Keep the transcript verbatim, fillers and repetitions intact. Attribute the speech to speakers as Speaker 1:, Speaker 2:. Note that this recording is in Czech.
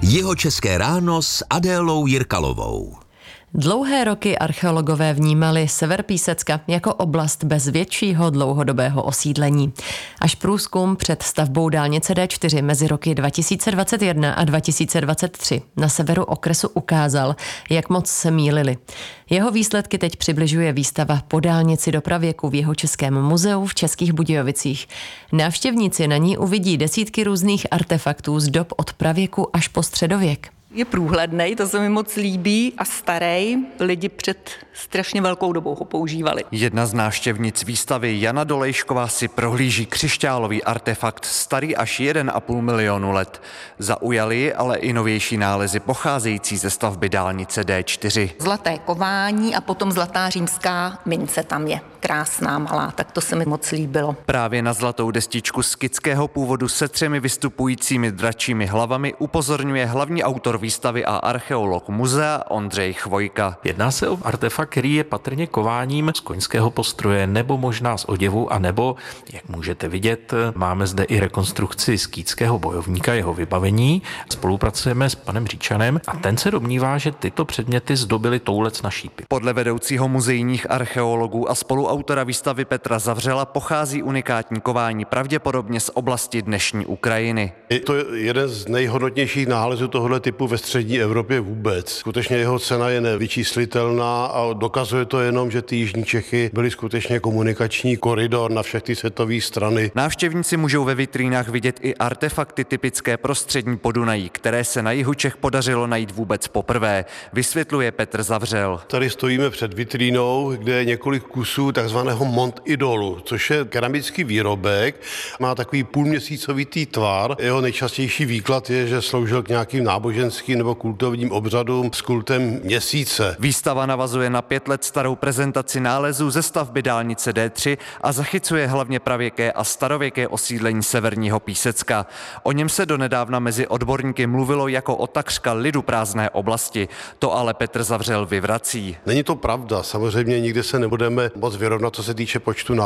Speaker 1: Jihočeské ráno s Adélou Jirkalovou.
Speaker 2: Dlouhé roky archeologové vnímali sever Písecka jako oblast bez většího dlouhodobého osídlení. Až průzkum před stavbou dálnice D čtyři mezi roky dva tisíce dvacet jedna a dva tisíce dvacet tři na severu okresu ukázal, jak moc se mýlili. Jeho výsledky teď přibližuje výstava Po dálnici do pravěku v Jihočeském muzeu v Českých Budějovicích. Návštěvníci na ní uvidí desítky různých artefaktů z dob od pravěku až po středověk.
Speaker 3: Je průhlednej, to se mi moc líbí, a starý. Lidi před strašně velkou dobou ho používali.
Speaker 4: Jedna z návštěvnic výstavy, Jana Dolejšková, si prohlíží křišťálový artefakt starý až jeden a půl milionu let. Zaujaly ale i novější nálezy pocházející ze stavby dálnice D čtyři.
Speaker 3: Zlaté kování a potom zlatá římská mince tam je. Krásná, malá, tak to se mi moc líbilo.
Speaker 4: Právě na zlatou destičku skického původu se třemi vystupujícími dračími hlavami upozorňuje hlavní autor výstavy a archeolog muzea Ondřej Chvojka.
Speaker 5: Jedná se o artefakt, který je patrně kováním z koňského postroje nebo možná z oděvu, a nebo, jak můžete vidět, máme zde i rekonstrukci skýtského bojovníka, jeho vybavení. Spolupracujeme s panem Říčanem a ten se domnívá, že tyto předměty zdobily toulec na šípy.
Speaker 4: Podle vedoucího muzejních archeologů a spoluautora výstavy Petra Zavřela pochází unikátní kování pravděpodobně z oblasti dnešní Ukrajiny.
Speaker 6: Je to jeden z nejhodnotnějších nálezů tohoto typu ve střední Evropě vůbec. Skutečně jeho cena je nevyčíslitelná a dokazuje to jenom, že ty jižní Čechy byly skutečně komunikační koridor na všechny světové strany.
Speaker 4: Návštěvníci můžou ve vitrínách vidět i artefakty typické pro střední Podunají, které se na jihu Čech podařilo najít vůbec poprvé, vysvětluje Petr Zavřel.
Speaker 6: Tady stojíme před vitrínou, kde je několik kusů takzvaného Mont Idolu, což je keramický výrobek, má takový půlměsícovitý tvar. Jeho nejčastější výklad je, že sloužil k nějakým náboženským nebo kultovním obřadům s kultem měsíce.
Speaker 4: Výstava navazuje na pět let starou prezentaci nálezů ze stavby dálnice D tři a zachycuje hlavně pravěké a starověké osídlení severního Písecka. O něm se donedávna mezi odborníky mluvilo jako o takřka lidu prázdné oblasti. To ale Petr Zavřel vyvrací.
Speaker 6: Není to pravda, samozřejmě nikdy se nebudeme moc vyrovnat, co se týče počtu